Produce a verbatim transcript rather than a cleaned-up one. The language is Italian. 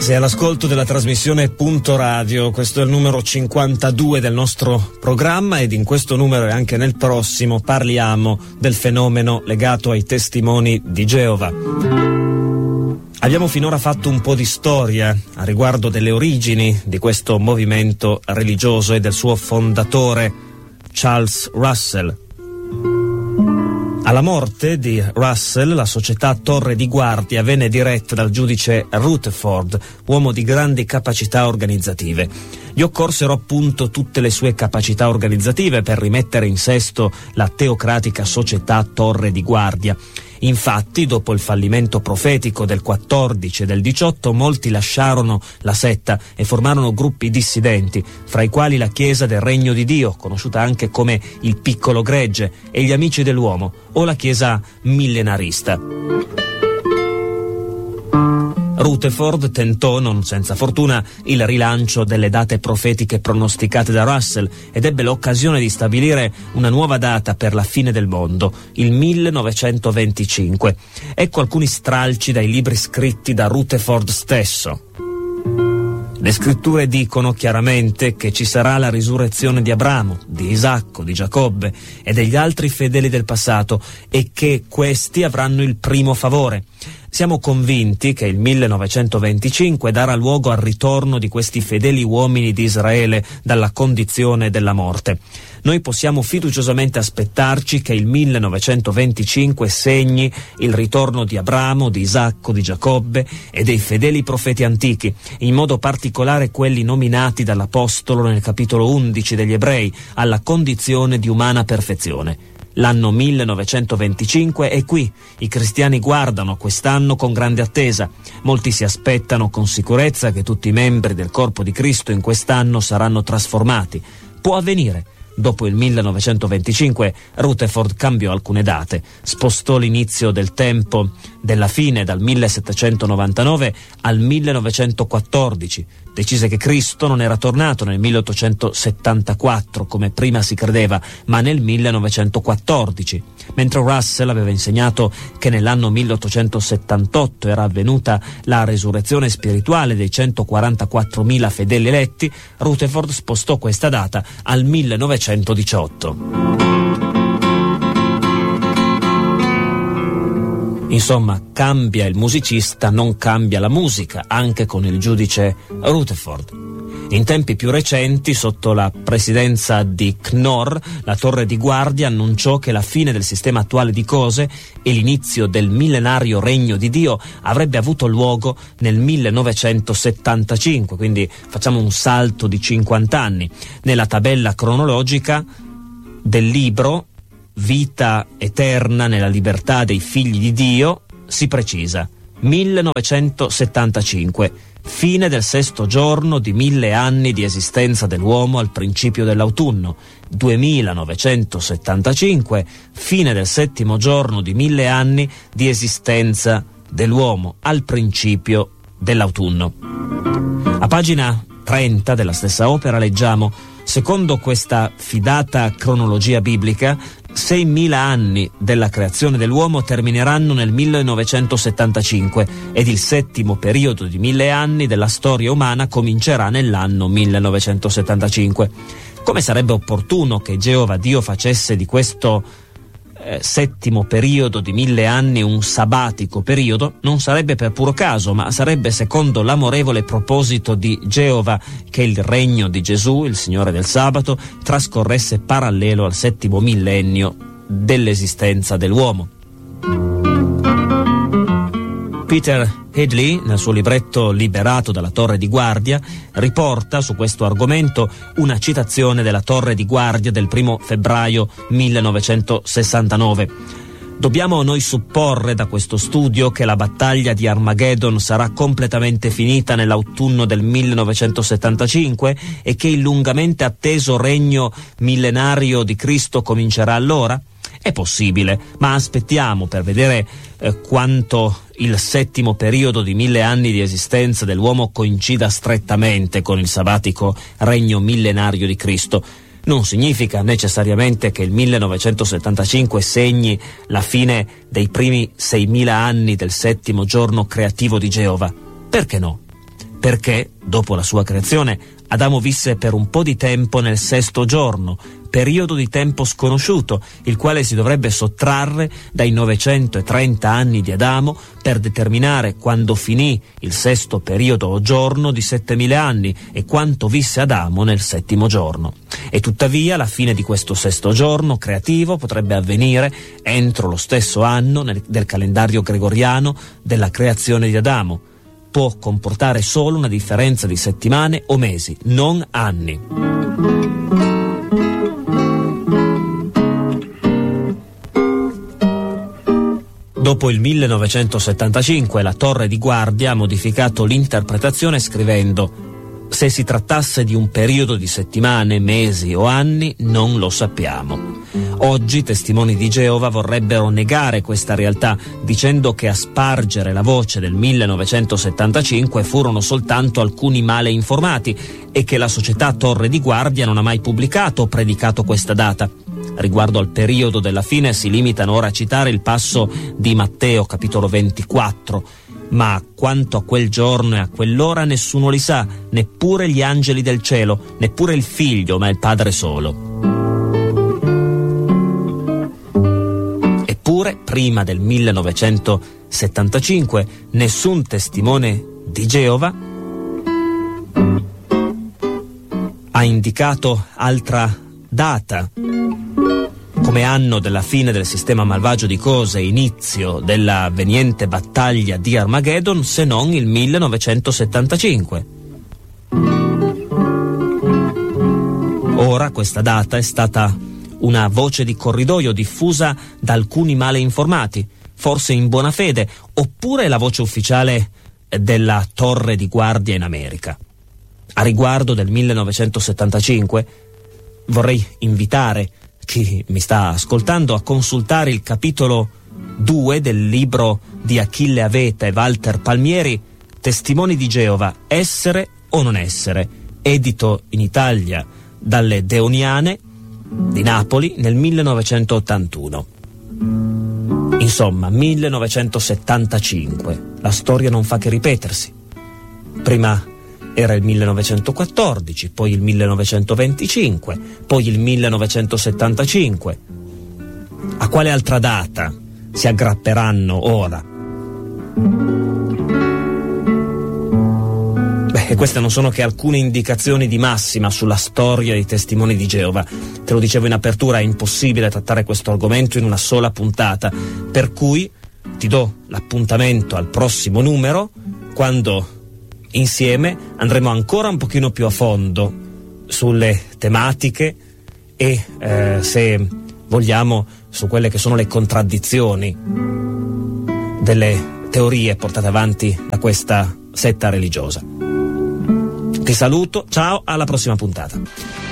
Sei all'ascolto della trasmissione Punto Radio, questo è il numero cinquantadue del nostro programma ed in questo numero e anche nel prossimo parliamo del fenomeno legato ai testimoni di Geova. Abbiamo finora fatto un po' di storia a riguardo delle origini di questo movimento religioso e del suo fondatore, Charles Russell. Alla morte di Russell, la società Torre di Guardia venne diretta dal giudice Rutherford, uomo di grandi capacità organizzative. Gli occorsero appunto tutte le sue capacità organizzative per rimettere in sesto la teocratica società Torre di Guardia. Infatti, dopo il fallimento profetico del quattordici e del diciotto, molti lasciarono la setta e formarono gruppi dissidenti, fra i quali la Chiesa del Regno di Dio, conosciuta anche come il Piccolo Gregge, e gli Amici dell'Uomo, o la Chiesa millenarista. Rutherford tentò, non senza fortuna, il rilancio delle date profetiche pronosticate da Russell ed ebbe l'occasione di stabilire una nuova data per la fine del mondo, il millenovecentoventicinque. Ecco alcuni stralci dai libri scritti da Rutherford stesso. Le scritture dicono chiaramente che ci sarà la risurrezione di Abramo, di Isacco, di Giacobbe e degli altri fedeli del passato e che questi avranno il primo favore. Siamo convinti che il millenovecentoventicinque darà luogo al ritorno di questi fedeli uomini di Israele dalla condizione della morte. Noi possiamo fiduciosamente aspettarci che il millenovecentoventicinque segni il ritorno di Abramo, di Isacco, di Giacobbe e dei fedeli profeti antichi, in modo particolare quelli nominati dall'Apostolo nel capitolo undici degli Ebrei, alla condizione di umana perfezione. L'anno millenovecentoventicinque è qui, i cristiani guardano quest'anno con grande attesa, molti si aspettano con sicurezza che tutti i membri del corpo di Cristo in quest'anno saranno trasformati. Può avvenire. Dopo il millenovecentoventicinque Rutherford cambiò alcune date, spostò l'inizio del tempo della fine dal millesettecentonovantanove al millenovecentoquattordici, decise che Cristo non era tornato nel milleottocentosettantaquattro come prima si credeva, ma nel millenovecentoquattordici, mentre Russell aveva insegnato che nell'anno milleottocentosettantotto era avvenuta la resurrezione spirituale dei centoquarantaquattromila fedeli eletti. Rutherford spostò questa data al millenovecentodiciotto. Insomma, cambia il musicista, non cambia la musica, anche con il giudice Rutherford. In tempi più recenti, sotto la presidenza di Knorr, la Torre di Guardia annunciò che la fine del sistema attuale di cose e l'inizio del millenario regno di Dio avrebbe avuto luogo nel millenovecentosettantacinque, quindi facciamo un salto di cinquanta anni. Nella tabella cronologica del libro Vita eterna nella libertà dei figli di Dio si precisa millenovecentosettantacinque, fine del sesto giorno di mille anni di esistenza dell'uomo al principio dell'autunno. Duemilanovecentosettantacinque, fine del settimo giorno di mille anni di esistenza dell'uomo al principio dell'autunno. A pagina trenta della stessa opera leggiamo: secondo questa fidata cronologia biblica, seimila anni della creazione dell'uomo termineranno nel millenovecentosettantacinque ed il settimo periodo di mille anni della storia umana comincerà nell'anno millenovecentosettantacinque. Come sarebbe opportuno che Geova Dio facesse di questo eh, settimo periodo di mille anni un sabbatico periodo, non sarebbe per puro caso, ma sarebbe secondo l'amorevole proposito di Geova che il regno di Gesù, il Signore del sabato, trascorresse parallelo al settimo millennio dell'esistenza dell'uomo. Peter Headley, nel suo libretto Liberato dalla Torre di Guardia, riporta su questo argomento una citazione della Torre di Guardia del primo febbraio millenovecentosessantanove. Dobbiamo noi supporre da questo studio che la battaglia di Armageddon sarà completamente finita nell'autunno del millenovecentosettantacinque e che il lungamente atteso regno millenario di Cristo comincerà allora? È possibile, ma aspettiamo per vedere eh, quanto il settimo periodo di mille anni di esistenza dell'uomo coincida strettamente con il sabbatico regno millenario di Cristo. Non significa necessariamente che il millenovecentosettantacinque segni la fine dei primi seimila anni del settimo giorno creativo di Geova. Perché no? perché, dopo la sua creazione, Adamo visse per un po' di tempo nel sesto giorno, periodo di tempo sconosciuto, il quale si dovrebbe sottrarre dai novecentotrenta anni di Adamo per determinare quando finì il sesto periodo o giorno di settemila anni e quanto visse Adamo nel settimo giorno. E tuttavia la fine di questo sesto giorno creativo potrebbe avvenire entro lo stesso anno nel, del calendario gregoriano della creazione di Adamo. Può comportare solo una differenza di settimane o mesi, non anni. Dopo il millenovecentosettantacinque la Torre di Guardia ha modificato l'interpretazione scrivendo: se si trattasse di un periodo di settimane, mesi o anni, non lo sappiamo. Oggi testimoni di Geova vorrebbero negare questa realtà, dicendo che a spargere la voce del millenovecentosettantacinque furono soltanto alcuni male informati e che la società Torre di Guardia non ha mai pubblicato o predicato questa data. Riguardo al periodo della fine si limitano ora a citare il passo di Matteo capitolo ventiquattro. Ma quanto a quel giorno e a quell'ora nessuno li sa, neppure gli angeli del cielo, neppure il Figlio, ma il Padre solo. Eppure, prima del millenovecentosettantacinque, nessun testimone di Geova ha indicato altra data come anno della fine del sistema malvagio di cose e inizio della avveniente battaglia di Armageddon, se non il millenovecentosettantacinque. Ora questa data è stata una voce di corridoio diffusa da alcuni male informati, forse in buona fede, oppure la voce ufficiale della Torre di Guardia in America. A riguardo del millenovecentosettantacinque vorrei invitare chi mi sta ascoltando a consultare il capitolo due del libro di Achille Aveta e Walter Palmieri, Testimoni di Geova, essere o non essere, edito in Italia dalle Deoniane di Napoli nel millenovecentottantuno. Insomma, millenovecentosettantacinque, la storia non fa che ripetersi. Prima era il millenovecentoquattordici, poi il millenovecentoventicinque, poi il millenovecentosettantacinque. A quale altra data si aggrapperanno ora? Beh, e queste non sono che alcune indicazioni di massima sulla storia dei testimoni di Geova. Te lo dicevo in apertura, è impossibile trattare questo argomento in una sola puntata, per cui ti do l'appuntamento al prossimo numero, quando insieme andremo ancora un pochino più a fondo sulle tematiche e, eh, se vogliamo, su quelle che sono le contraddizioni delle teorie portate avanti da questa setta religiosa. Ti saluto, ciao, alla prossima puntata.